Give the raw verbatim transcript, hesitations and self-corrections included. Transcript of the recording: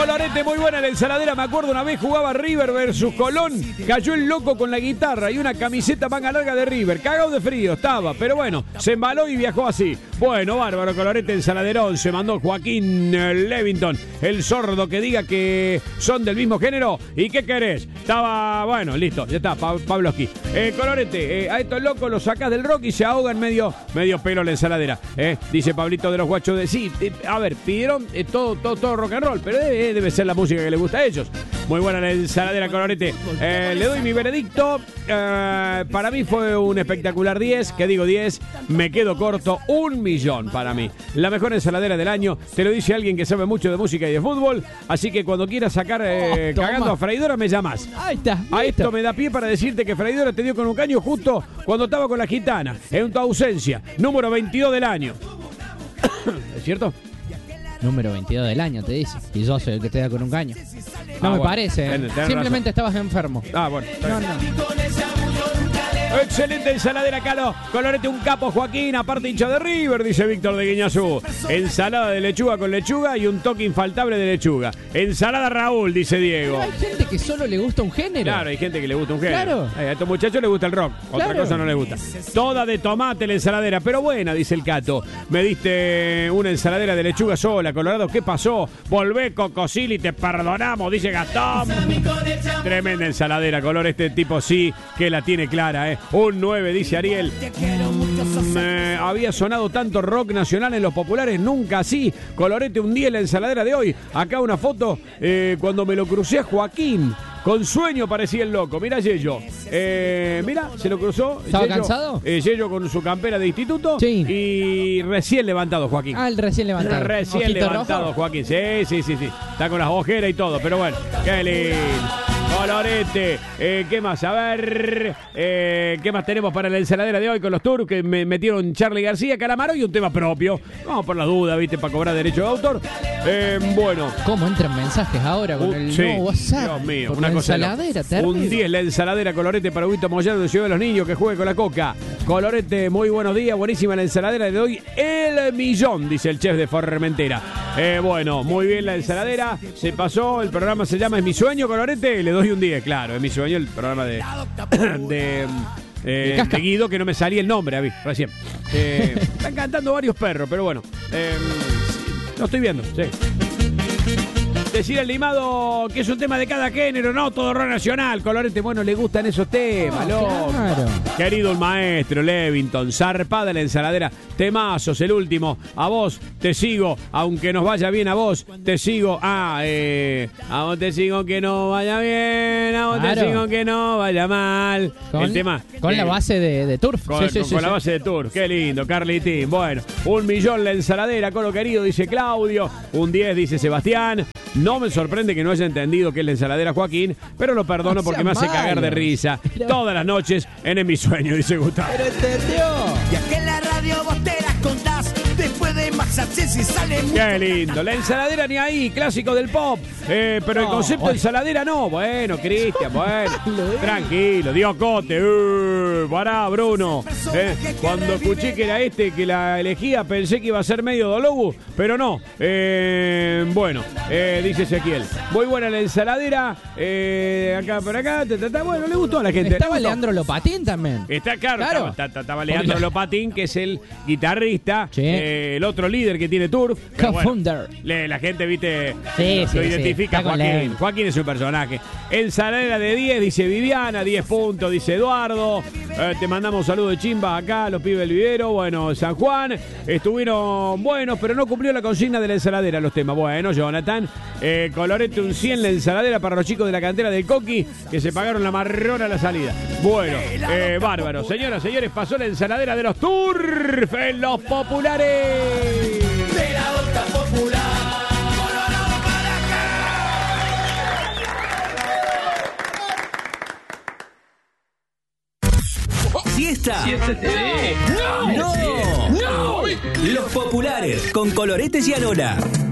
Colorete, muy buena la ensaladera. Me acuerdo una vez jugaba River versus Colón. Cayó el loco con la guitarra y una camiseta manga larga de River. Cagado de frío estaba, pero bueno, se embaló y viajó así. Bueno, bárbaro, Colorete, ensaladerón. Se mandó Joaquín Levington, el sordo que diga que son del mismo género. ¿Y qué querés? Estaba, bueno, listo, ya está, pa Pavlovsky. Eh, Colorete, eh, a estos locos los sacás del rock y se ahogan medio, medio pelo la ensaladera. Eh, dice Pablito de los Guachos de sí. Eh, a ver, pidieron eh, todo, todo, todo rock and roll, pero debe, debe ser la música que les gusta a ellos. Muy buena la ensaladera, Colorete. Eh, le doy mi veredicto. Eh, para mí fue un espectacular diez. ¿Qué digo diez? Me quedo corto. Un millón para mí. La mejor ensaladera del año. Te lo dice alguien que sabe mucho de música y de fútbol. Así que cuando quieras sacar eh, oh, cagando a Freidora, me llamas. Ahí está. A esto me da pie para decirte que Freidora te dio con un caño justo cuando estaba con la gitana. En tu ausencia. Número veintidós del año. ¿Es cierto? Número veintidós del año, te dice. Y yo soy el que te da con un caño. No ah, me bueno, parece. Ten, ten Simplemente razón. estabas enfermo. Ah, bueno. No, no. Excelente ensaladera, Calo. Colorete, un capo, Joaquín. Aparte hincha de River, dice Víctor de Guiñazú. Ensalada de lechuga con lechuga y un toque infaltable de lechuga. Ensalada Raúl, dice Diego. Pero hay gente que solo le gusta un género. Claro, hay gente que le gusta un género. Claro. A estos muchachos les gusta el rock. Otra Claro. cosa no les gusta. Toda de tomate la ensaladera, pero buena, dice el Cato. Me diste una ensaladera de lechuga sola, Colorado. ¿Qué pasó? Volvé, Cocosil, y te perdonamos, dice Gastón. Tremenda ensaladera, Color. Este tipo sí que la tiene clara, ¿eh? Un nueve, dice Ariel. Mm, eh, había sonado tanto rock nacional en los populares, nunca así. Colorete, un diez la ensaladera de hoy. Acá una foto eh, cuando me lo crucé a Joaquín. Con sueño parecía el loco. Mirá Yello. Eh, mira, se lo cruzó. ¿Estaba Yello, cansado? Eh, Yello con su campera de instituto. Sí. Y recién levantado, Joaquín. Ah, el recién levantado. Recién ¿Ojito levantado, rojo? Joaquín. Sí, sí, sí, sí. Está con las ojeras y todo, pero bueno. Qué lindo. Colorete. Eh, ¿Qué más? A ver. Eh, ¿Qué más tenemos para la ensaladera de hoy con los tours? Que me metieron Charly García, Calamaro y un tema propio. Vamos por la duda, ¿viste? Para cobrar derecho de autor. Eh, bueno. ¿Cómo entran mensajes ahora con Uh, el sí. nuevo WhatsApp? Dios mío, por una la cosa. ensaladera, no. terrible. Un diez la ensaladera, Colorete para Huguito Moyano de Ciudad de los Niños que juegue con la coca. Colorete, muy buenos días, buenísima la ensaladera. Le doy el millón, dice el chef de Formentera. Eh, bueno, muy bien la ensaladera. Se pasó, el programa se llama Es mi sueño, Colorete. Le doy un diez, claro, Es mi sueño, el programa de. de Eh, de Guido, que no me salía el nombre a mí, recién. Eh, están cantando varios perros, pero bueno. Eh, lo estoy viendo, sí. Decir al limado que es un tema de cada género, no todo rock nacional. Colorete, bueno, le gustan esos temas, loco. Claro. Querido el maestro Levington, zarpada la ensaladera, temazos, el último. A vos te sigo, aunque nos vaya bien a vos, te sigo. Ah, eh, a vos te sigo que no vaya bien, a vos Claro. te sigo que no vaya mal. Con, el tema. con eh, la base de, de Turf. Con, Sí, sí, con- sí, con sí. la base de Tour, qué lindo, Carlitín. Bueno, un millón la ensaladera, Colo querido, dice Claudio. Un diez, dice Sebastián. No me sorprende que no haya entendido qué es la ensaladera Joaquín, pero lo perdono No porque sea me hace malo. cagar de risa. Pero- Todas las noches en En mi sueño, dice Gustavo. Pero entendió. Ya que en la radio vos te las contás, después de más acceso y sale mucho. Qué lindo. La ensaladera ni ahí, clásico del pop. Eh, pero el No, concepto de oye. ensaladera no. Bueno, Cristian, bueno. Malo, eh. Tranquilo, dio cote. Uh, pará, Bruno. Eh, cuando escuché que era este que la elegía, pensé que iba a ser medio Dolobu, pero no. Eh, bueno, eh, dice Ezequiel. Muy buena la ensaladera. Eh, acá por acá. Ta, ta, ta. Bueno, le gustó a la gente. le Estaba gustó. Leandro Lopatín también. Está claro, Claro. estaba, está- estaba Leandro Porque- Lopatín, que es el guitarrista, Sí. eh, el otro líder que tiene Turf. Pero bueno, Co-founder. le- la gente, viste, Sí, lo sí, sí. identifica Está a con Joaquín. Leandro. Joaquín es un personaje. Ensaladera de diez, dice Viviana, diez puntos, dice Eduardo. Eh, te mandamos un saludo de chimba acá, los pibes del vivero. Bueno, San Juan, estuvieron buenos, pero no cumplió la consigna de la ensaladera los temas. Bueno, Jonathan, eh, Colorete un cien la ensaladera para los chicos de la cantera del Coqui, que se pagaron la marrona a la salida. Bueno, eh, bárbaro. Señoras, señores, pasó la ensaladera de los Turf en los populares. De la boca popular. Colorado para acá. Siesta. Siesta T V. No. No. Los populares con Colorete y Arola.